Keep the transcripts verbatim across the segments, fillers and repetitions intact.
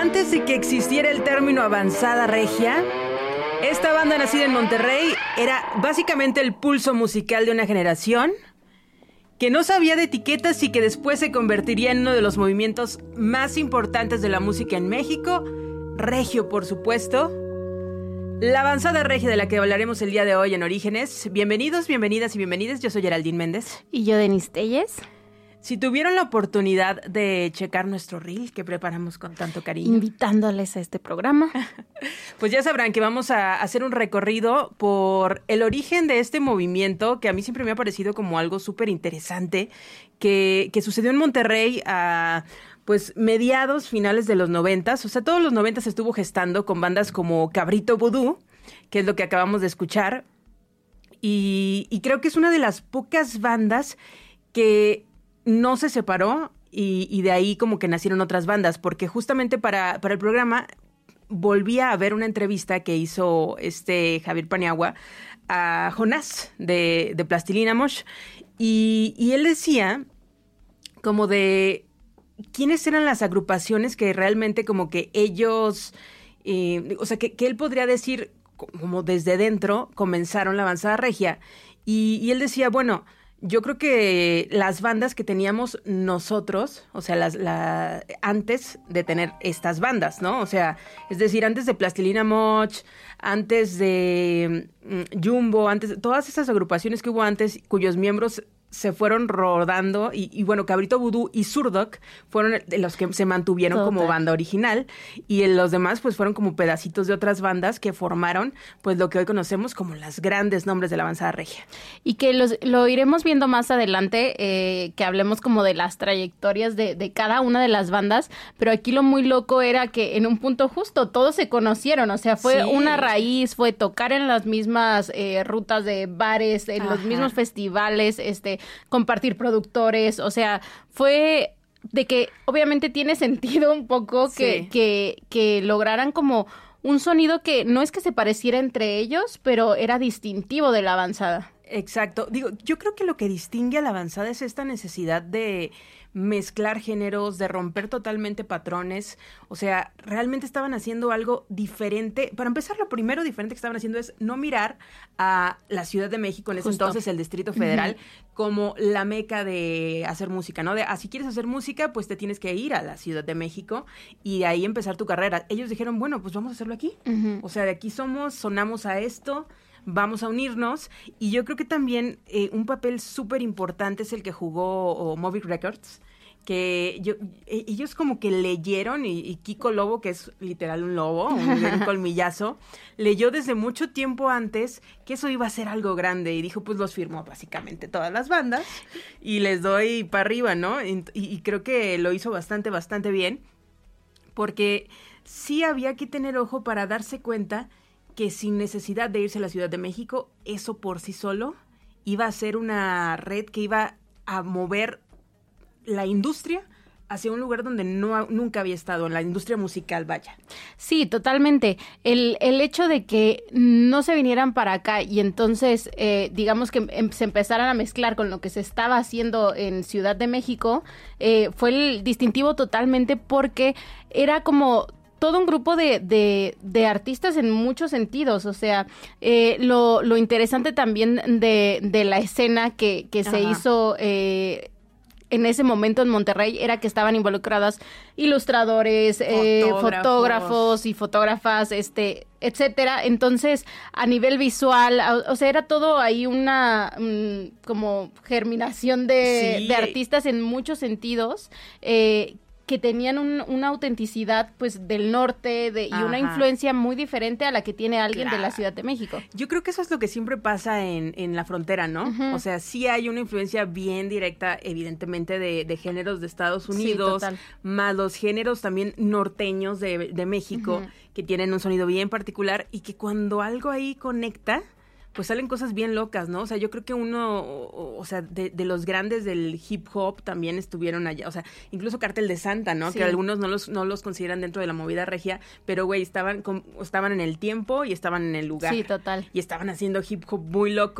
Antes de que existiera el término avanzada regia, esta banda nacida en Monterrey era básicamente el pulso musical de una generación que no sabía de etiquetas y que después se convertiría en uno de los movimientos más importantes de la música en México, regio por supuesto. La avanzada regia de la que hablaremos el día de hoy en Orígenes. Bienvenidos, bienvenidas y bienvenidas. Yo soy Geraldine Méndez. Y yo, Denise Telles. Si tuvieron la oportunidad de checar nuestro reel que preparamos con tanto cariño, invitándoles a este programa, pues ya sabrán que vamos a hacer un recorrido por el origen de este movimiento que a mí siempre me ha parecido como algo súper interesante, que, que sucedió en Monterrey a pues mediados, finales de los noventas. O sea, todos los noventas se estuvo gestando con bandas como Cabrito Vudú, que es lo que acabamos de escuchar, y, y creo que es una de las pocas bandas que no se separó y, y de ahí como que nacieron otras bandas, porque justamente para, para el programa volvía a ver una entrevista que hizo este Javier Paniagua a Jonás de, de Plastilina Mosh, y, y él decía como de quiénes eran las agrupaciones que realmente como que ellos, eh, o sea, que, que él podría decir como desde dentro comenzaron la avanzada regia, y, y él decía, bueno, yo creo que las bandas que teníamos nosotros, o sea, las, la, antes de tener estas bandas, ¿no? O sea, es decir, antes de Plastilina Mosh, antes de um, Jumbo, antes de todas esas agrupaciones que hubo antes, cuyos miembros se fueron rodando, y, y bueno, Cabrito Vudú y Zurdok fueron los que se mantuvieron Total. como banda original, y los demás pues fueron como pedacitos de otras bandas que formaron pues lo que hoy conocemos como las grandes nombres de la avanzada regia. Y que los, lo iremos viendo más adelante, eh, que hablemos como de las trayectorias de, de cada una de las bandas, pero aquí lo muy loco era que en un punto justo todos se conocieron, o sea, fue sí. una raíz, fue tocar en las mismas eh, rutas de bares, en Ajá. los mismos festivales, este compartir productores, o sea, fue de que obviamente tiene sentido un poco que, sí. que, que lograran como un sonido que no es que se pareciera entre ellos, pero era distintivo de la avanzada. Exacto. Digo, yo creo que lo que distingue a la avanzada es esta necesidad de mezclar géneros, de romper totalmente patrones. O sea, realmente estaban haciendo algo diferente. Para empezar, lo primero diferente que estaban haciendo es no mirar a la Ciudad de México, en ese Justo. entonces el Distrito Federal, uh-huh. como la meca de hacer música, ¿no? De, ah, si quieres hacer música, pues te tienes que ir a la Ciudad de México y de ahí empezar tu carrera. Ellos dijeron, bueno, pues vamos a hacerlo aquí. Uh-huh. O sea, de aquí somos, sonamos a esto, vamos a unirnos. Y yo creo que también eh, un papel súper importante es el que jugó oh, Movic Records, que yo, ellos como que leyeron, y, y Kiko Lobo, que es literal un lobo, un, un colmillazo, leyó desde mucho tiempo antes que eso iba a ser algo grande, y dijo, pues los firmó básicamente todas las bandas y les doy para arriba, ¿no? Y, y creo que lo hizo bastante, bastante bien, porque sí había que tener ojo para darse cuenta que sin necesidad de irse a la Ciudad de México, eso por sí solo iba a ser una red que iba a mover la industria hacia un lugar donde no nunca había estado, en la industria musical, vaya. Sí, totalmente. El, el hecho de que no se vinieran para acá y entonces, eh, digamos que em, se empezaran a mezclar con lo que se estaba haciendo en Ciudad de México, eh, fue el distintivo totalmente, porque era como todo un grupo de, de, de artistas en muchos sentidos. O sea, eh, lo, lo interesante también de, de la escena que, que se hizo eh, en ese momento en Monterrey era que estaban involucradas ilustradores, fotógrafos, eh, fotógrafos y fotógrafas, este, etcétera. Entonces, a nivel visual, o, o sea, era todo ahí una um, como germinación de, sí. de artistas en muchos sentidos, eh, que tenían un, una autenticidad pues del norte de, y Ajá. una influencia muy diferente a la que tiene alguien claro. de la Ciudad de México. Yo creo que eso es lo que siempre pasa en, en la frontera, ¿no? Uh-huh. O sea, sí hay una influencia bien directa, evidentemente, de, de géneros de Estados Unidos, sí, más los géneros también norteños de, de México, uh-huh. que tienen un sonido bien particular, y que cuando algo ahí conecta, pues salen cosas bien locas, ¿no? O sea, yo creo que uno, o, o sea, de, de los grandes del hip hop también estuvieron allá. O sea, incluso Cártel de Santa, ¿no? Sí. Que algunos no los no los consideran dentro de la movida regia, pero, güey, estaban, con, estaban en el tiempo y estaban en el lugar. Sí, total. Y estaban haciendo hip hop muy loco.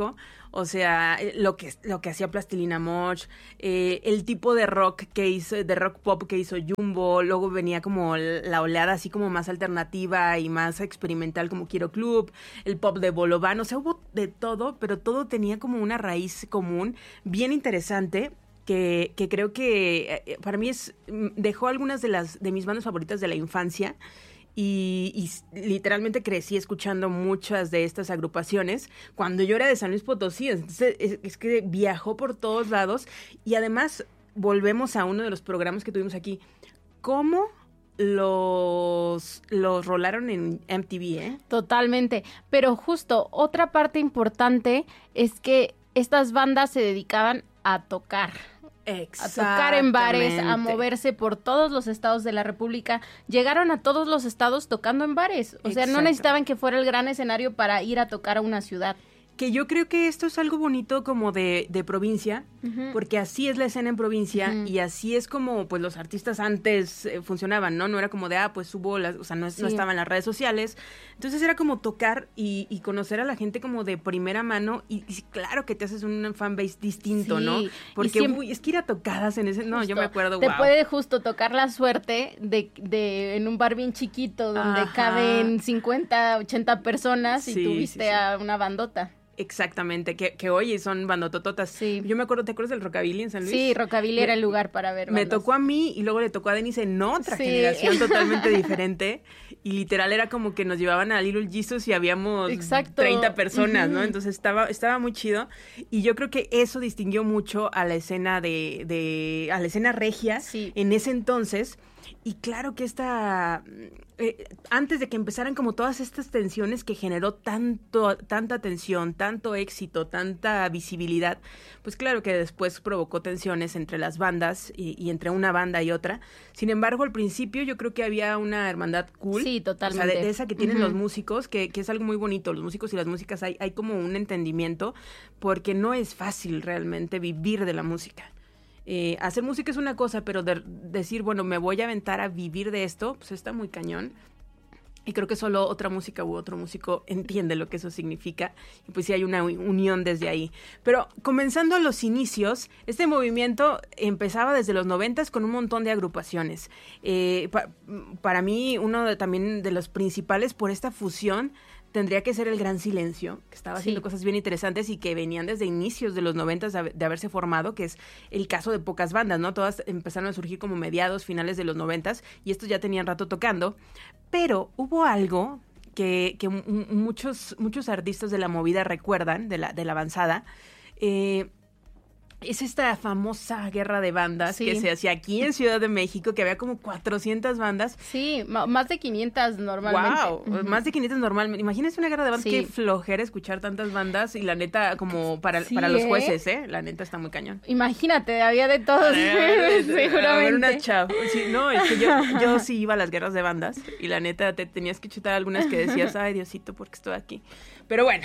O sea, lo que, lo que hacía Plastilina Mosh, eh, el tipo de rock que hizo, de rock pop que hizo Jumbo, luego venía como la oleada así como más alternativa y más experimental como Quiero Club, el pop de Bolobán, o sea, hubo de todo, pero todo tenía como una raíz común bien interesante. Que, que creo que eh, para mí es dejó algunas de las de mis bandas favoritas de la infancia y, y literalmente crecí escuchando muchas de estas agrupaciones cuando yo era de San Luis Potosí, entonces es, es que viajó por todos lados y además volvemos a uno de los programas que tuvimos aquí, ¿cómo los los rolaron en M T V, eh? Totalmente, pero justo otra parte importante es que estas bandas se dedicaban a tocar. A tocar en bares, a moverse por todos los estados de la República. Llegaron a todos los estados tocando en bares. O sea, no necesitaban que fuera el gran escenario para ir a tocar a una ciudad. Que yo creo que esto es algo bonito como de, de provincia, uh-huh. porque así es la escena en provincia uh-huh. y así es como pues los artistas antes eh, funcionaban, ¿no? No era como de, ah, pues subo, las, o sea, no, sí. no estaban las redes sociales. Entonces era como tocar y, y conocer a la gente como de primera mano y, y claro que te haces un fanbase distinto, sí. ¿no? Porque siempre, uy, es que ir a tocadas en ese, no, justo, yo me acuerdo, te wow. puede justo tocar la suerte de, de en un bar bien chiquito donde Ajá. caben cincuenta, ochenta personas y sí, tuviste sí, sí. a una bandota. Exactamente, que, que oye, son bandotototas. Sí. Yo me acuerdo, ¿te acuerdas del Rockabilly en San Luis? Sí, Rockabilly me, era el lugar para ver bandas. Me tocó a mí y luego le tocó a Denise en otra sí. generación totalmente diferente. Y literal era como que nos llevaban a Little Jesus y habíamos Exacto. treinta personas, uh-huh. ¿no? Entonces estaba, estaba muy chido. Y yo creo que eso distinguió mucho a la escena de, de a la escena regia sí. en ese entonces. Y claro que esta, eh, antes de que empezaran como todas estas tensiones que generó tanto, tanta tensión, tanto éxito, tanta visibilidad, pues claro que después provocó tensiones entre las bandas y, y entre una banda y otra. Sin embargo, al principio yo creo que había una hermandad cool. Sí, totalmente. O sea, de, de esa que tienen uh-huh. los músicos, que, que es algo muy bonito. Los músicos y las músicas hay, hay como un entendimiento, porque no es fácil realmente vivir de la música. Eh, hacer música es una cosa, pero de, decir, bueno, me voy a aventar a vivir de esto, pues está muy cañón. Y creo que solo otra música u otro músico entiende lo que eso significa. Y pues sí hay una unión desde ahí. Pero comenzando a los inicios, este movimiento empezaba desde los noventas con un montón de agrupaciones. Eh, pa, para mí, uno de, también de los principales por esta fusión tendría que ser el Gran Silencio, que estaba haciendo sí. cosas bien interesantes y que venían desde inicios de los noventas de, de haberse formado, que es el caso de pocas bandas, ¿no? Todas empezaron a surgir como mediados, finales de los noventas, y estos ya tenían rato tocando, pero hubo algo que, que m- muchos, muchos artistas de la movida recuerdan, de la, de la avanzada, eh, es esta famosa guerra de bandas sí. que se hacía aquí en Ciudad de México, que había como cuatrocientas bandas. Sí, m- más de quinientas normalmente. Wow, uh-huh. más de quinientas normalmente. Imagínense una guerra de bandas, sí. qué flojera escuchar tantas bandas y la neta, como para, sí, para los jueces, ¿eh? La neta está muy cañón. Imagínate, había de todos, seguramente. A ver, una chava. Sí, no, es que yo, yo sí iba a las guerras de bandas y la neta te tenías que chutar algunas que decías, ay, Diosito, ¿por qué estoy aquí? Pero bueno.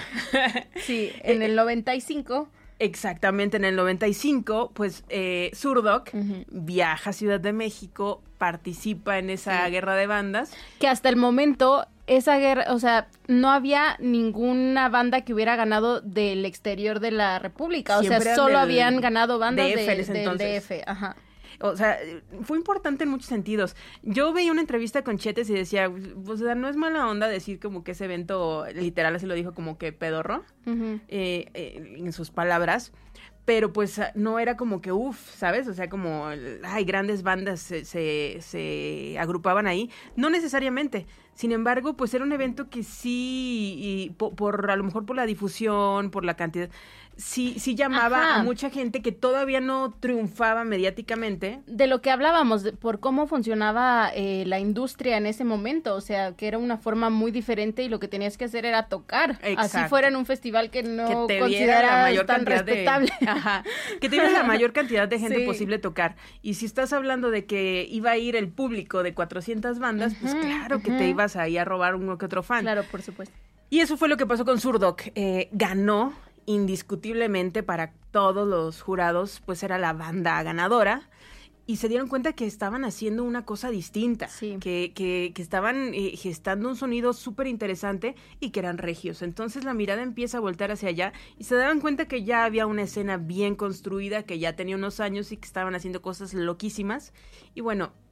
Sí, en el noventa y cinco... Exactamente, en el noventa y cinco, pues eh, Zurdok uh-huh. viaja a Ciudad de México, participa en esa sí. guerra de bandas. Que hasta el momento, esa guerra, o sea, no había ninguna banda que hubiera ganado del exterior de la República. Siempre o sea, solo habían ganado bandas D F de, del D F. Ajá. O sea, fue importante en muchos sentidos. Yo veía una entrevista con Chetes y decía, o sea, no es mala onda decir como que ese evento, literal, así lo dijo como que pedorro, uh-huh. eh, eh, en sus palabras, pero pues no era como que uff, ¿sabes? O sea, como, ay, grandes bandas se, se, se agrupaban ahí. No necesariamente. Sin embargo, pues era un evento que sí, y por, por a lo mejor por la difusión, por la cantidad... Sí, sí llamaba Ajá. a mucha gente que todavía no triunfaba mediáticamente. De lo que hablábamos, de, por cómo funcionaba eh, la industria en ese momento, o sea, que era una forma muy diferente y lo que tenías que hacer era tocar. Exacto. Así fuera en un festival que no que consideras tan respetable. De, ajá, que te diera la mayor cantidad de gente sí. posible tocar. Y si estás hablando de que iba a ir el público de cuatrocientas bandas, uh-huh, pues claro uh-huh. que te ibas ahí a robar uno que otro fan. Claro, por supuesto. Y eso fue lo que pasó con Zurdok. Eh, ganó indiscutiblemente para todos los jurados, pues era la banda ganadora. y se dieron cuenta que estaban haciendo una cosa distinta, sí. que, que, que estaban eh, gestando un sonido súper interesante y que eran regios. Entonces la mirada empieza a voltear hacia allá y se daban cuenta que ya había una escena bien construida, que ya tenía unos años y que estaban haciendo cosas loquísimas. Y bueno,